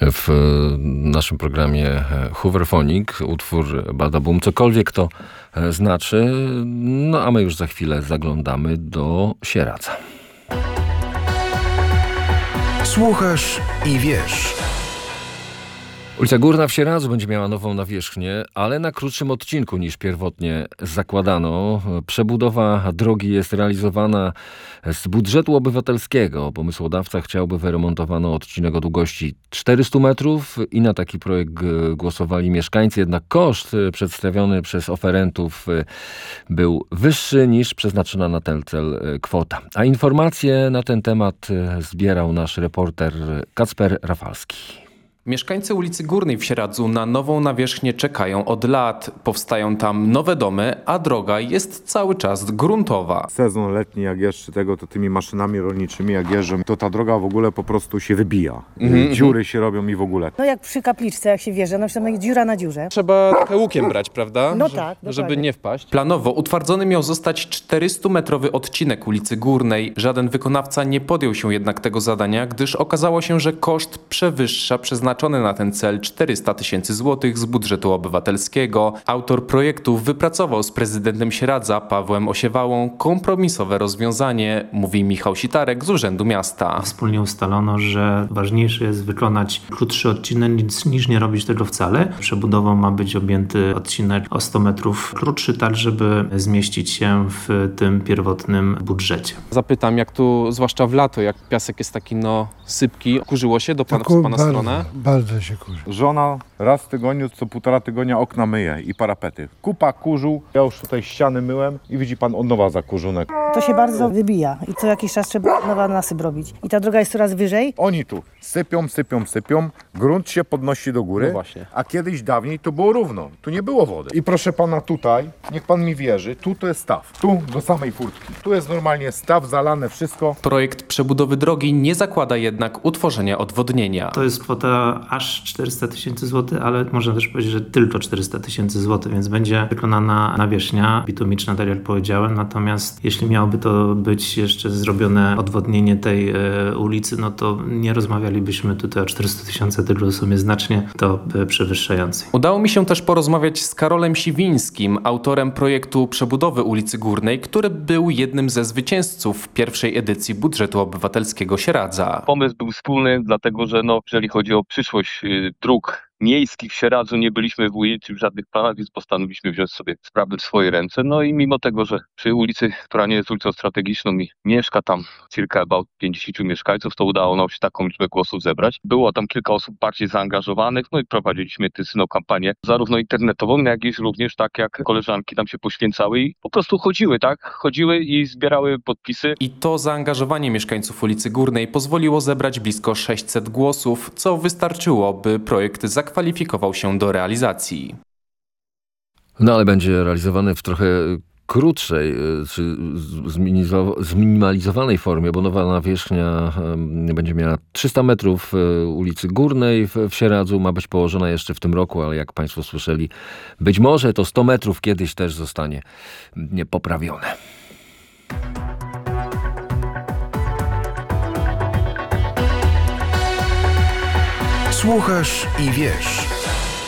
w naszym programie Hooverphonic, utwór Bada Boom, cokolwiek to znaczy. No a my już za chwilę zaglądamy do Sieradza. Słuchasz i wiesz. Ulica Górna w Sieradzu będzie miała nową nawierzchnię, ale na krótszym odcinku niż pierwotnie zakładano. Przebudowa drogi jest realizowana z budżetu obywatelskiego. Pomysłodawca chciałby wyremontowano odcinek o długości 400 metrów i na taki projekt głosowali mieszkańcy. Jednak koszt przedstawiony przez oferentów był wyższy niż przeznaczona na ten cel kwota. A informacje na ten temat zbierał nasz reporter Kacper Rafalski. Mieszkańcy ulicy Górnej w Sieradzu na nową nawierzchnię czekają od lat. Powstają tam nowe domy, a droga jest cały czas gruntowa. Sezon letni, jak jeszcze tego, to tymi maszynami rolniczymi, jak jeżdżą, to ta droga w ogóle po prostu się wybija. Dziury się robią i w ogóle. No jak przy kapliczce, jak się wjeżdża, no przynajmniej dziura na dziurze. Trzeba trochę łukiem brać, prawda? No tak, żeby dokładnie. nie wpaść. Planowo utwardzony miał zostać 400-metrowy odcinek ulicy Górnej. Żaden wykonawca nie podjął się jednak tego zadania, gdyż okazało się, że koszt przewyższa przeznaczony na ten cel 400 000 złotych z budżetu obywatelskiego. Autor projektu wypracował z prezydentem Sieradza Pawłem Osiewałą kompromisowe rozwiązanie, mówi Michał Sitarek z Urzędu Miasta. Wspólnie ustalono, że ważniejsze jest wykonać krótszy odcinek niż nie robić tego wcale. Przebudową ma być objęty odcinek o 100 metrów krótszy, tak żeby zmieścić się w tym pierwotnym budżecie. Zapytam, jak tu, zwłaszcza w lato, jak piasek jest taki sypki, kurzyło się do pana stronę? Bardzo się kurzy. Żona raz w tygodniu, co 1,5 tygodnia okna myje i parapety. Kupa kurzu, ja już tutaj ściany myłem i widzi pan od nowa zakurzunek. To się bardzo wybija i co jakiś czas trzeba nowa nasyp robić. I ta droga jest coraz wyżej. Oni tu sypią, grunt się podnosi do góry, No właśnie. a kiedyś dawniej to było równo, tu nie było wody. I proszę pana tutaj, niech pan mi wierzy, tu to jest staw, tu do samej furtki. Tu jest normalnie staw, zalane wszystko. Projekt przebudowy drogi nie zakłada jednak utworzenia odwodnienia. To jest kwota aż 400 000 złotych, ale można też powiedzieć, że tylko 400 000 złotych, więc będzie wykonana nawierzchnia bitumiczna, tak jak powiedziałem. Natomiast jeśli miałoby to być jeszcze zrobione odwodnienie tej ulicy, no to nie rozmawialibyśmy tutaj o 400 000, tylko o sumie znacznie to przewyższającej. Udało mi się też porozmawiać z Karolem Siwińskim, autorem projektu przebudowy ulicy Górnej, który był jednym ze zwycięzców pierwszej edycji budżetu obywatelskiego Sieradza. Pomysł był wspólny, dlatego że jeżeli chodzi o przyszłość dróg miejskich w Sieradzu, nie byliśmy ujęci w żadnych planach, więc postanowiliśmy wziąć sobie sprawy w swoje ręce. No i mimo tego, że przy ulicy, która nie jest ulicą strategiczną i mieszka tam about 50 mieszkańców, to udało nam się taką liczbę głosów zebrać. Było tam kilka osób bardziej zaangażowanych, no i prowadziliśmy intensywną kampanię, zarówno internetową, jak i również tak jak koleżanki tam się poświęcały i po prostu chodziły i zbierały podpisy. I to zaangażowanie mieszkańców ulicy Górnej pozwoliło zebrać blisko 600 głosów, co wystarczyło, by projekt zakwalifikował się do realizacji. No ale będzie realizowany w trochę krótszej, czy zminimalizowanej formie, bo nowa nawierzchnia będzie miała 300 metrów ulicy Górnej w Sieradzu. Ma być położona jeszcze w tym roku, ale jak państwo słyszeli, być może to 100 metrów kiedyś też zostanie poprawione. Słuchasz i wiesz.